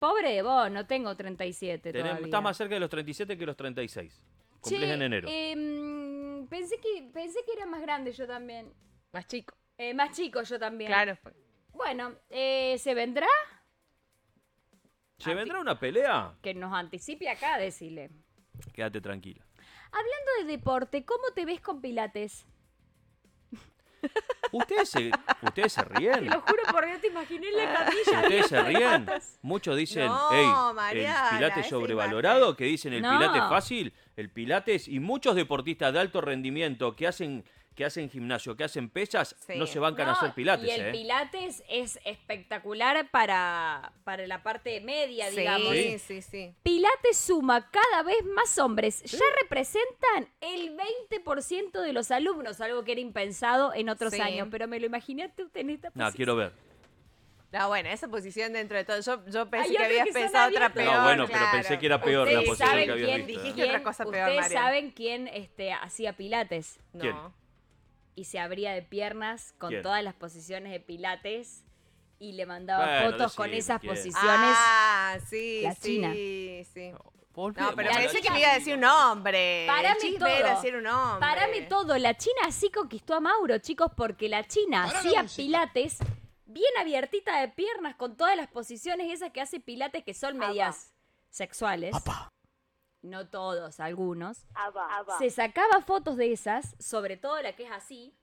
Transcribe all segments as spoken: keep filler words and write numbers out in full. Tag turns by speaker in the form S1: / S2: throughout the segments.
S1: Pobre de vos, no tengo treinta y siete
S2: Tenés,
S1: todavía.
S2: estás más cerca de los treinta y siete que los treinta y seis. Cumplís
S1: Che,
S2: en enero.
S1: Eh, pensé, que, pensé que era más grande yo también.
S3: Más chico.
S1: Eh, más chico yo también.
S3: Claro.
S1: Bueno, eh, ¿se vendrá?
S2: ¿Se vendrá una pelea?
S1: Que nos anticipe acá, decile.
S2: Quédate tranquila.
S1: Hablando de deporte, ¿cómo te ves con pilates?
S2: Ustedes se, ustedes se ríen.
S1: Te lo juro por Dios, te imaginé en la camilla.
S2: Ustedes se
S1: abierta de
S2: ríen.
S1: patas.
S2: Muchos dicen,
S3: No,
S2: hey,
S3: Mariana,
S2: el pilates
S3: esa
S2: sobrevalorado, que dicen el
S1: No.
S2: pilates fácil, el pilates, y muchos deportistas de alto rendimiento que hacen, que hacen gimnasio, que hacen pesas,
S3: Sí.
S2: no se bancan a
S1: No,
S2: hacer pilates.
S1: y el
S2: eh.
S1: pilates es espectacular para, para la parte media, digamos.
S3: Sí, sí, sí.
S1: Pilates suma cada vez más hombres. Ya representan el veinte por ciento de los alumnos, algo que era impensado en otros
S3: Sí.
S1: años. Pero me lo imaginaste usted en esta
S2: No,
S1: posición.
S2: quiero ver.
S3: No, bueno, esa posición dentro de todo. Yo, yo pensé
S1: Hay
S3: que
S1: otros
S3: habías
S1: que son
S3: pensado otra
S1: abiertos.
S3: peor.
S2: No, bueno, pero
S3: claro.
S2: pensé que era peor la
S1: Ustedes
S2: posición
S1: saben
S2: que habías
S1: quién,
S2: visto.
S3: Dijiste
S1: quién-
S3: otra cosa peor,
S1: ustedes
S3: Mariana.
S1: saben quién este, hacía pilates
S3: No.
S2: ¿Quién?
S1: y se abría de piernas con
S2: ¿Quién?
S1: todas las posiciones de pilates y le mandaba
S2: Bueno,
S1: fotos con
S2: decime
S1: esas
S2: quién.
S1: posiciones.
S3: Ah, sí,
S1: La
S3: sí,
S1: China.
S3: sí.
S2: Por
S3: No,
S2: qué?
S3: pero
S1: La
S3: pensé
S1: China-
S3: que me iba a decir un hombre.
S1: Párame
S3: El chisme
S1: todo.
S3: era decir un hombre.
S1: Párame todo. La China así conquistó a Mauro, chicos, porque la China hacía pilates bien abiertita de piernas con todas las posiciones esas que hace pilates que son medias sexuales. No todos, algunos. Se sacaba fotos de esas, sobre todo la que es así.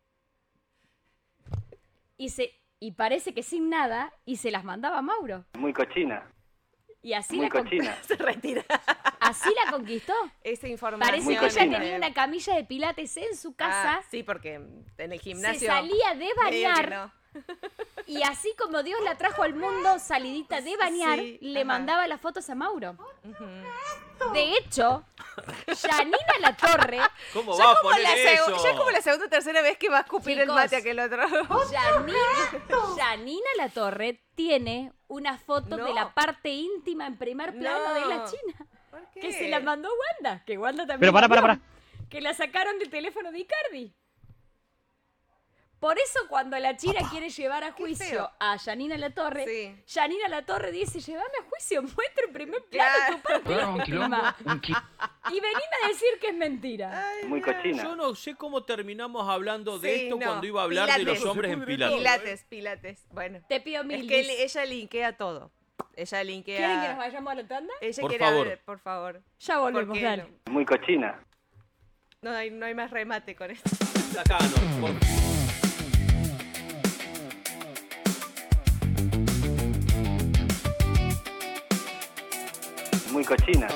S1: Y se y parece que sin nada y se las mandaba a Mauro.
S4: Muy cochina.
S1: Y así
S4: Muy
S1: la con-
S4: cochina.
S3: Se retira.
S1: así la conquistó.
S3: Esa información.
S1: Parece
S4: Muy
S1: que ella
S4: cochina.
S1: tenía una camilla de pilates en su casa.
S3: Ah, sí, porque en el
S1: Se
S3: gimnasio.
S1: salía de
S3: medio que
S1: bañar
S3: no.
S1: y así como Dios la trajo al mundo salidita de bañar,
S3: Sí,
S1: le
S3: ajá.
S1: mandaba las fotos a Mauro. De hecho, Janina Latorre,
S2: ¿Cómo
S3: Ya
S2: va a
S3: como,
S2: poner
S3: la
S2: eso?
S3: segu- ya como la segunda o tercera vez que va a escupir
S1: Chicos.
S3: el mate aquel otro.
S1: Janina, Janina Latorre tiene una foto
S3: No.
S1: de la parte íntima en primer plano
S3: No.
S1: de la China.
S3: ¿Por qué?
S1: Que se la mandó Wanda, que Wanda también.
S5: Pero para,
S1: la
S5: para,
S1: vio, Que la sacaron del teléfono de Icardi. Por eso cuando la China quiere llevar a juicio
S3: feo.
S1: a Janina Latorre,
S3: Sí.
S1: Janina Latorre dice, llévame a juicio, muestra en primer plano
S3: Claro.
S1: tu parte
S5: Claro, un
S1: íntima.
S5: quilombo, un qui-
S1: Y venime a decir que es mentira.
S4: Muy cochina.
S2: Yo no sé cómo terminamos hablando de
S3: Sí,
S2: esto
S3: no.
S2: cuando iba a hablar de
S3: Pilates.
S2: los hombres en pilates.
S3: Pilates, pilates. Bueno.
S1: Te pido mil
S3: Es que
S1: dis.
S3: li- ella linkea todo. Ella linkea.
S1: ¿Quieren que nos vayamos a la tanda?
S3: Ella
S2: Por
S3: quiere
S2: favor.
S3: hablar- por favor.
S1: Ya volvemos,
S3: Porque
S1: dale.
S4: Muy cochina.
S3: No, no hay, no hay más remate con esto.
S2: Acá no. por-
S4: Muy cochina.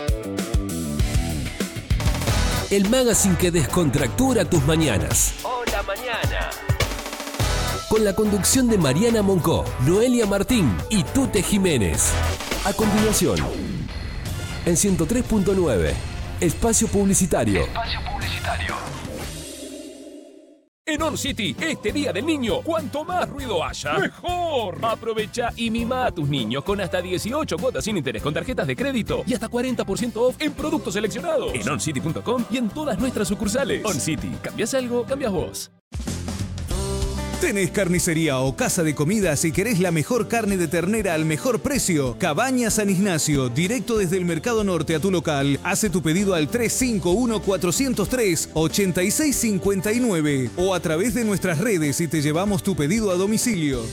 S6: El magazine que descontractura tus mañanas.
S7: Hola mañana.
S6: Con la conducción de Mariana Moncó, Noelia Martín y Tute Jiménez. A continuación, en ciento tres punto nueve, Espacio Publicitario.
S7: Espacio publicitario.
S8: En On City, este día del niño, cuanto más ruido haya, ¡mejor! Aprovecha y mima a tus niños con hasta dieciocho cuotas sin interés con tarjetas de crédito y hasta cuarenta por ciento off en productos seleccionados. En on city punto com y en todas nuestras sucursales. On City, ¿cambias algo? Cambias vos.
S9: ¿Tenés carnicería o casa de comidas y querés la mejor carne de ternera al mejor precio? Cabaña San Ignacio, directo desde el Mercado Norte a tu local. Hace tu pedido al tres cinco uno cuatro cero tres ocho seis cinco nueve o a través de nuestras redes y te llevamos tu pedido a domicilio.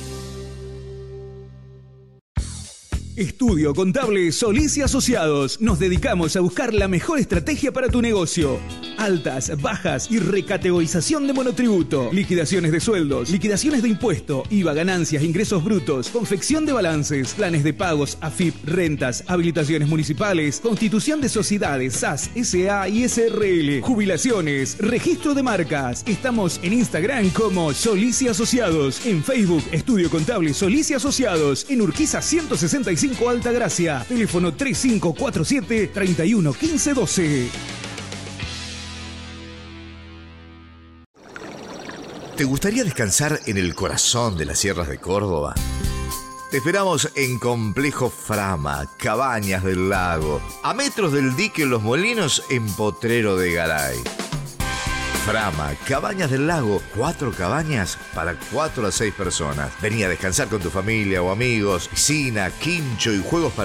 S9: Estudio Contable Solís y Asociados. Nos dedicamos a buscar la mejor estrategia para tu negocio. Altas, bajas y recategorización de monotributo. Liquidaciones de sueldos, liquidaciones de impuesto, I V A, ganancias, ingresos brutos, confección de balances, planes de pagos, A F I P, rentas, habilitaciones municipales, constitución de sociedades, S A S, S A y S R L, jubilaciones, registro de marcas. Estamos en Instagram como Solís y Asociados. En Facebook, Estudio Contable Solís y Asociados. En Urquiza ciento sesenta y cinco Altagracia. Teléfono tres cinco cuatro siete, tres uno uno cinco uno dos.
S10: ¿Te gustaría descansar en el corazón de las sierras de Córdoba? Te esperamos en Complejo Frama, Cabañas del Lago, a metros del dique Los Molinos en Potrero de Garay. Frama, Cabañas del Lago, cuatro cabañas para cuatro a seis personas. Vení a descansar con tu familia o amigos, piscina, quincho y juegos para